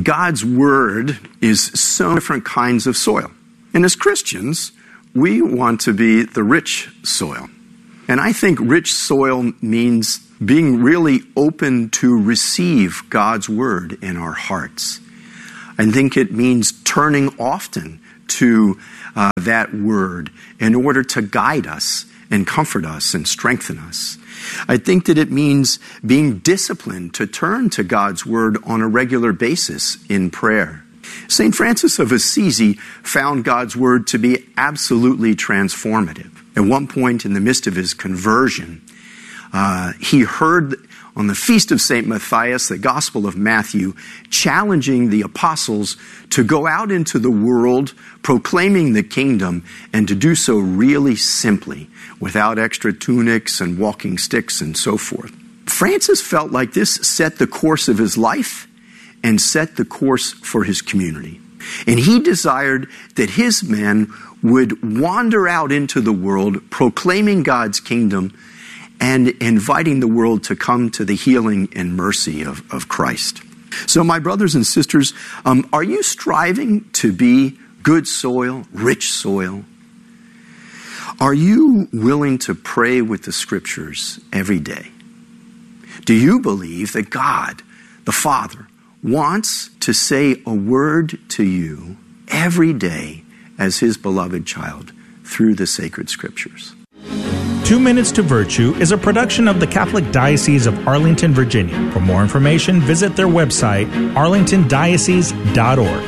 God's Word is so different kinds of soil. And as Christians, we want to be the rich soil. And I think rich soil means being really open to receive God's Word in our hearts. I think it means turning often to that Word in order to guide us and comfort us and strengthen us. I think that it means being disciplined to turn to God's Word on a regular basis in prayer. St. Francis of Assisi found God's Word to be absolutely transformative. At one point in the midst of his conversion, he heard on the Feast of St. Matthias, the Gospel of Matthew, challenging the apostles to go out into the world proclaiming the kingdom and to do so really simply, without extra tunics and walking sticks and so forth. Francis felt like this set the course of his life and set the course for his community. And he desired that his men would wander out into the world proclaiming God's kingdom and inviting the world to come to the healing and mercy of Christ. So my brothers and sisters, are you striving to be good soil, rich soil? Are you willing to pray with the Scriptures every day? Do you believe that God, the Father, wants to say a word to you every day as His beloved child through the sacred Scriptures? 2 Minutes to Virtue is a production of the Catholic Diocese of Arlington, Virginia. For more information, visit their website, arlingtondiocese.org.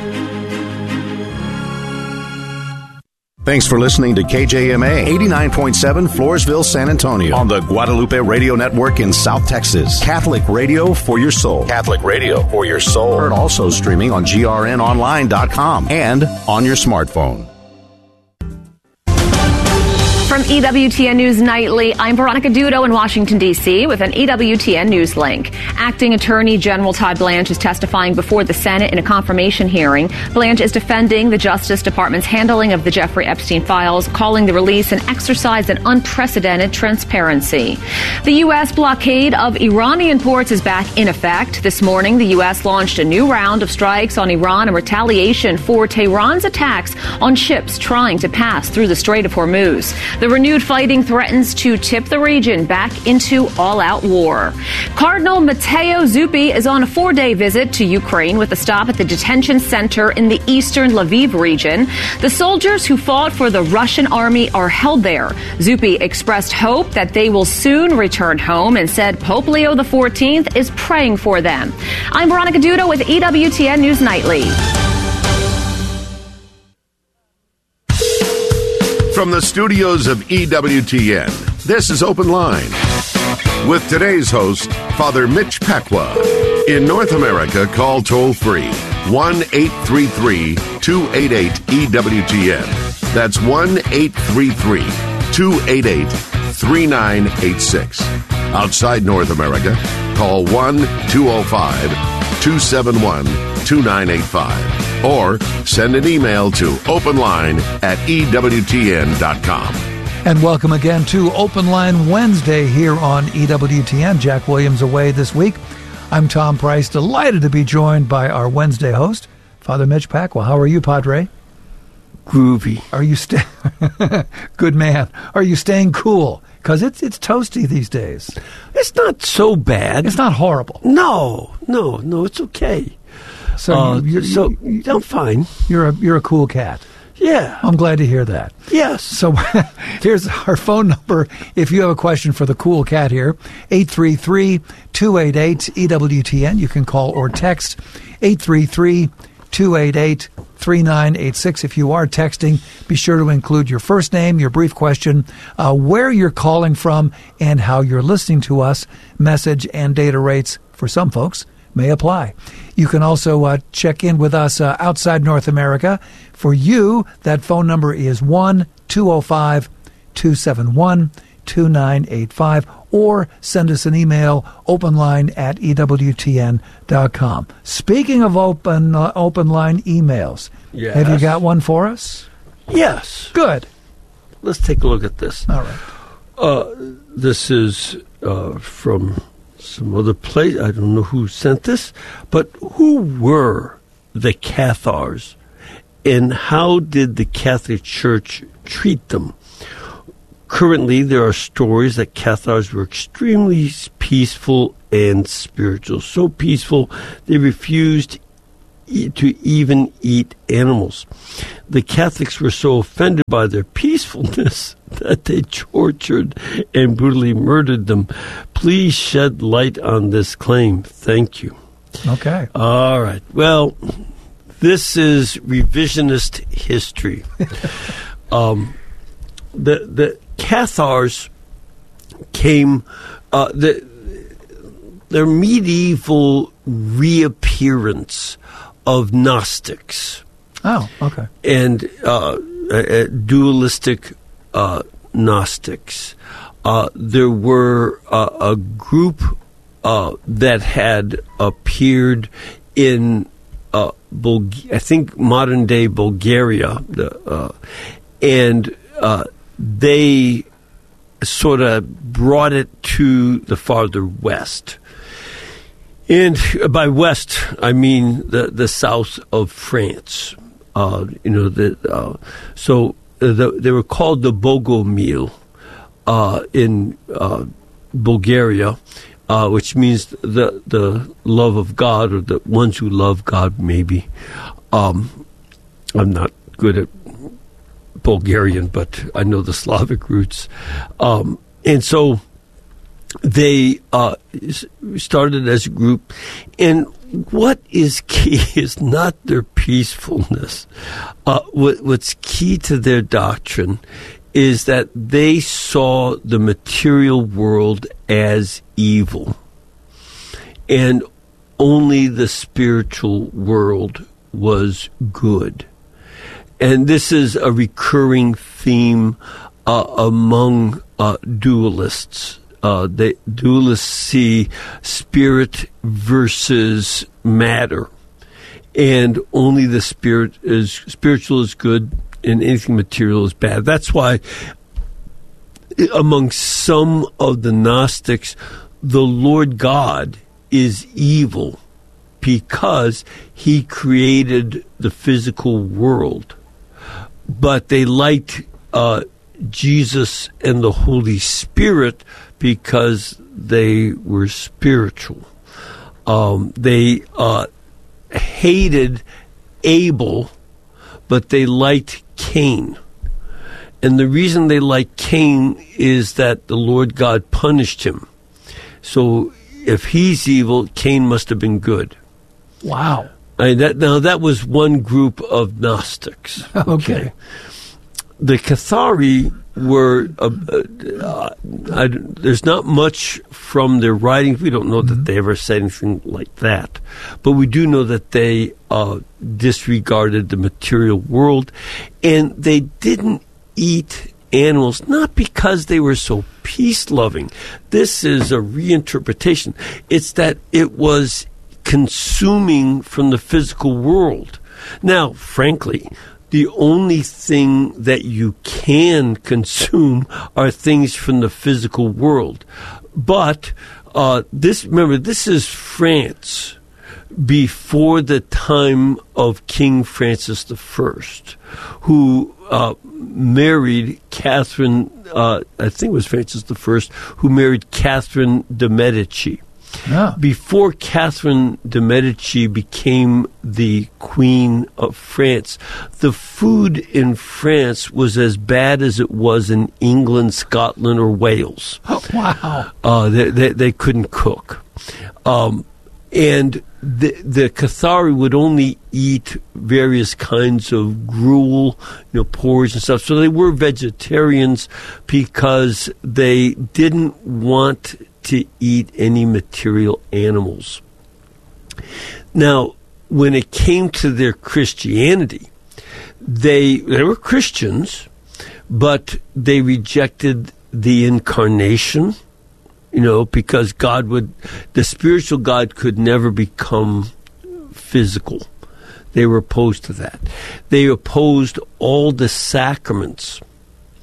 Thanks for listening to KJMA 89.7 Floresville, San Antonio on the Guadalupe Radio Network in South Texas. Catholic radio for your soul. Catholic radio for your soul. Heard also streaming on grnonline.com and on your smartphone. From EWTN News Nightly, I'm Veronica Dudo in Washington, D.C. with an EWTN News link. Acting Attorney General Todd Blanche is testifying before the Senate in a confirmation hearing. Blanche is defending the Justice Department's handling of the Jeffrey Epstein files, calling the release an exercise in unprecedented transparency. The U.S. blockade of Iranian ports is back in effect. This morning, the U.S. launched a new round of strikes on Iran in retaliation for Tehran's attacks on ships trying to pass through the Strait of Hormuz. The renewed fighting threatens to tip the region back into all-out war. Cardinal Matteo Zuppi is on a 4-day visit to Ukraine with a stop at the detention center in the eastern Lviv region. The soldiers who fought for the Russian army are held there. Zuppi expressed hope that they will soon return home and said Pope Leo XIV is praying for them. I'm Veronica Dudo with EWTN News Nightly. From the studios of EWTN, this is Open Line. With today's host, Father Mitch Pacwa. In North America, call toll-free 1-833-288-EWTN. That's 1-833-288-3986. Outside North America, call 1-205-271-2985. Or send an email to openline@EWTN.com. And welcome again to Open Line Wednesday here on EWTN. Jack Williams away this week. I'm Tom Price, delighted to be joined by our Wednesday host, Father Mitch Pacwa. How are you, Padre? Groovy. Are you good man? Are you staying cool? Because it's toasty these days. It's not so bad. It's not horrible. No, it's okay. So I'm fine. You're a cool cat. Yeah. I'm glad to hear that. Yes. So here's our phone number. If you have a question for the cool cat here, 833-288-EWTN. You can call or text 833-288-3986. If you are texting, be sure to include your first name, your brief question, where you're calling from, and how you're listening to us. Message and data rates for some folks may apply. You can also check in with us outside North America. For you, that phone number is 1-205-271-2985, or send us an email, openline@EWTN.com. Speaking of open line emails, yes. Have you got one for us? Yes. Good. Let's take a look at this. All right. This is from some other place. I don't know who sent this, but who were the Cathars, and how did the Catholic Church treat them? Currently, there are stories that Cathars were extremely peaceful and spiritual. So peaceful, they refused to even eat animals. The Catholics were so offended by their peacefulness that they tortured and brutally murdered them. Please shed light on this claim. Thank you. Okay. All right. Well, this is revisionist history. The Cathars came, their medieval reappearance of Gnostics. Oh, okay. And dualistic Gnostics. There were a group that had appeared in, I think, modern-day Bulgaria, and they sort of brought it to the farther west. And by west, I mean the south of France. They were called the Bogomil in Bulgaria, which means the love of God, or the ones who love God, maybe. I'm not good at Bulgarian, but I know the Slavic roots. And so they started as a group. And what is key is not their peacefulness. What's key to their doctrine is that they saw the material world as evil, and only the spiritual world was good. And this is a recurring theme among dualists. The dualists see spirit versus matter, and only the spiritual is good, and anything material is bad. That's why among some of the Gnostics, the Lord God is evil because he created the physical world. But they liked Jesus and the Holy Spirit because they were spiritual. They hated Abel, but they liked Cain. And the reason they liked Cain is that the Lord God punished him. So if he's evil, Cain must have been good. Wow. That was one group of Gnostics. Okay. The Cathari were, there's not much from their writings. We don't know that they ever said anything like that. But we do know that they disregarded the material world, and they didn't eat animals, not because they were so peace-loving. This is a reinterpretation. It's that it was consuming from the physical world. Now, frankly, the only thing that you can consume are things from the physical world. But this is France before the time of King Francis I, who married Catherine, I think it was Francis I, who married Catherine de' Medici. Yeah. Before Catherine de' Medici became the Queen of France, the food in France was as bad as it was in England, Scotland, or Wales. Oh, wow. They couldn't cook. And the Cathari would only eat various kinds of gruel, porridge and stuff. So they were vegetarians because they didn't want to eat any material animals. Now, when it came to their Christianity, they were Christians, but they rejected the incarnation, because the spiritual God could never become physical. They were opposed to that. They opposed all the sacraments.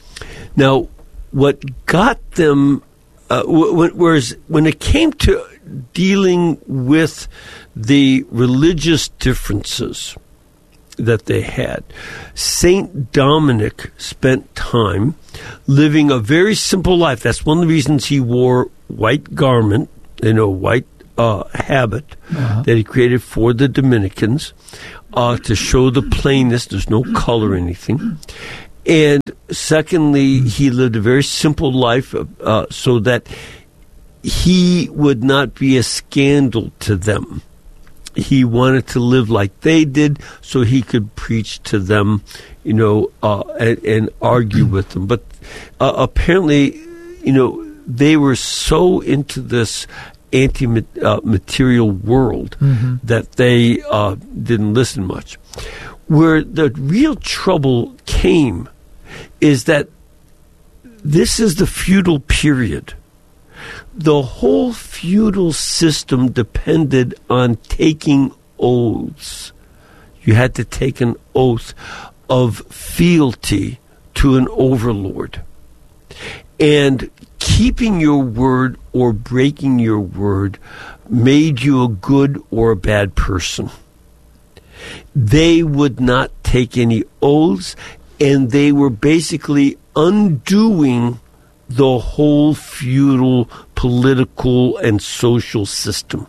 Now, what got them, whereas when it came to dealing with the religious differences that they had. Saint Dominic spent time living a very simple life. That's one of the reasons he wore white garment, white habit that he created for the Dominicans to show the plainness. There's no color or anything. And secondly, he lived a very simple life so that he would not be a scandal to them. He wanted to live like they did so he could preach to them, and argue with them. But apparently, they were so into this anti-material world that they didn't listen much. Where the real trouble came is that this is the feudal period. The whole feudal system depended on taking oaths. You had to take an oath of fealty to an overlord. And keeping your word or breaking your word made you a good or a bad person. They would not take any oaths, and they were basically undoing the whole feudal political and social system.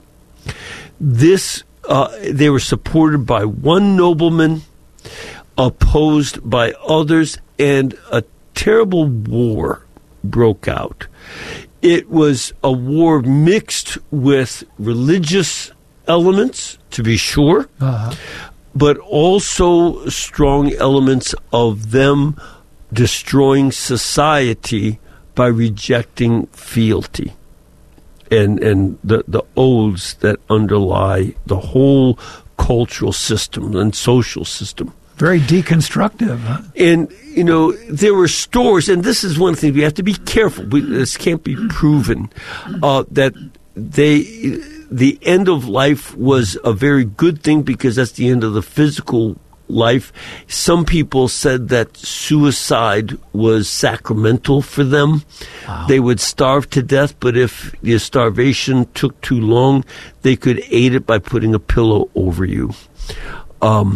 They were supported by one nobleman, opposed by others, and a terrible war broke out. It was a war mixed with religious elements, to be sure, but also strong elements of them destroying society by rejecting fealty and the oaths that underlie the whole cultural system and social system. Very deconstructive. Huh? And, there were stores, and this is one thing, we have to be careful. This can't be proven, that the end of life was a very good thing because that's the end of the physical life. Some people said that suicide was sacramental for them. Wow. They would starve to death, but if the starvation took too long, they could aid it by putting a pillow over you. Wow.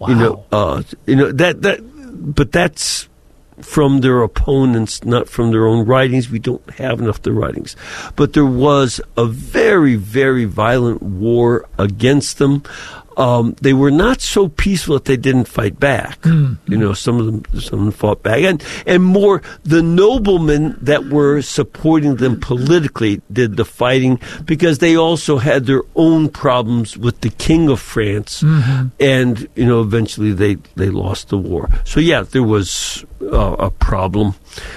But that's from their opponents, not from their own writings. We don't have enough of the writings. But there was a very, very violent war against them. They were not so peaceful that they didn't fight back. Some of them fought back, and more the noblemen that were supporting them politically did the fighting because they also had their own problems with the King of France, and eventually they lost the war. So yeah, there was a problem.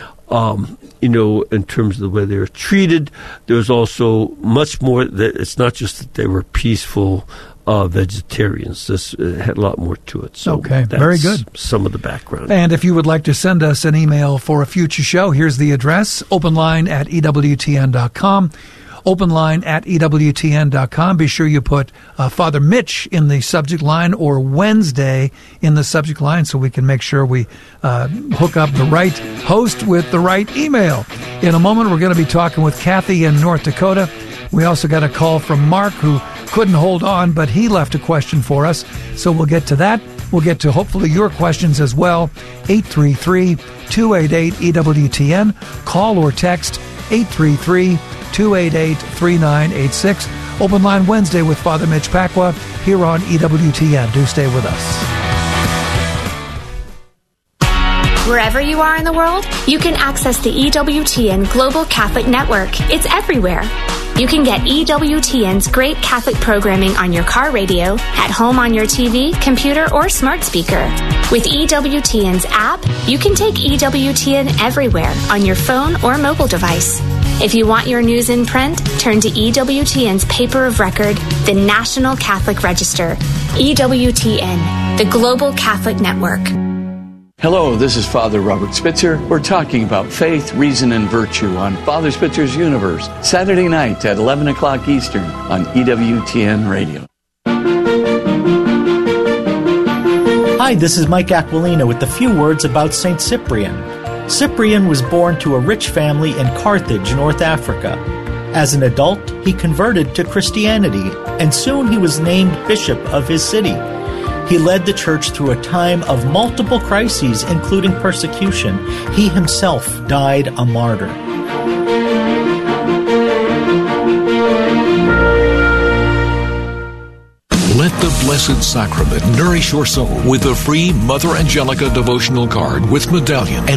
In terms of the way they were treated, there was also much more. That it's not just that they were peaceful vegetarians. This had a lot more to it. So okay, very good. Some of the background. And if you would like to send us an email for a future show, here's the address, openline@ewtn.com. Openline@ewtn.com. Be sure you put Father Mitch in the subject line or Wednesday in the subject line so we can make sure we hook up the right host with the right email. In a moment, we're going to be talking with Kathy in North Dakota. We also got a call from Mark who couldn't hold on, but he left a question for us. So we'll get to that. We'll get to hopefully your questions as well. 833-288-EWTN. Call or text 833-288-3986. Open Line Wednesday with Father Mitch Pacwa here on EWTN. Do stay with us. Wherever you are in the world, you can access the EWTN Global Catholic Network. It's everywhere. You can get EWTN's great Catholic programming on your car radio, at home on your TV, computer, or smart speaker. With EWTN's app, you can take EWTN everywhere on your phone or mobile device. If you want your news in print, turn to EWTN's paper of record, the National Catholic Register. EWTN, the Global Catholic Network. Hello, this is Father Robert Spitzer. We're talking about faith, reason, and virtue on Father Spitzer's Universe, Saturday night at 11 o'clock Eastern on EWTN Radio. Hi, this is Mike Aquilina with a few words about St. Cyprian. Cyprian was born to a rich family in Carthage, North Africa. As an adult, he converted to Christianity, and soon he was named bishop of his city. He led the church through a time of multiple crises, including persecution. He himself died a martyr. Let the Blessed Sacrament nourish your soul with the free Mother Angelica devotional card with medallion and